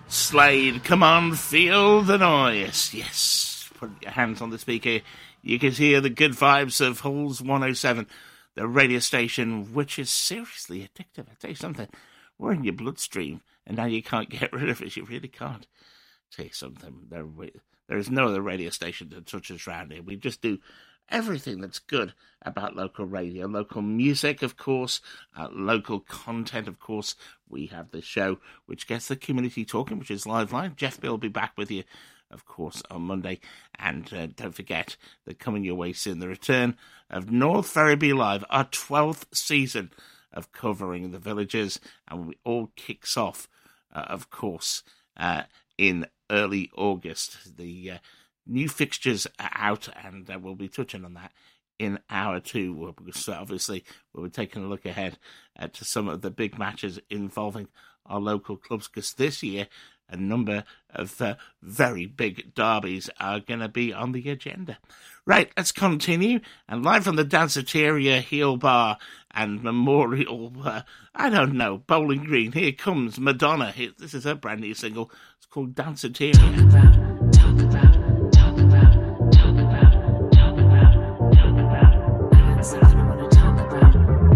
Slade, come on, feel the noise. Yes, put your hands on the speaker. You can hear the good vibes of Halls 107, the radio station, which is seriously addictive. I tell you something, we're in your bloodstream, and now you can't get rid of it. You really can't. Tell you something, there is no other radio station that touches around here. We just do everything that's good about local radio, local music, of course, local content, of course. We have the show which gets the community talking, which is Live Line. Jeff Bill will be back with you, of course, on Monday. And don't forget that coming your way soon, the return of North Ferriby Live, our 12th season of covering the villages. And it all kicks off, of course, in early August. The new fixtures are out, and we'll be touching on that in hour two, because obviously we'll be taking a look ahead to some of the big matches involving our local clubs, because this year a number of very big derbies are going to be on the agenda. Right, let's continue. And live from the Danceteria, Heel Bar and Memorial, Bowling Green, here comes Madonna. This is her brand new single. It's called Danceteria.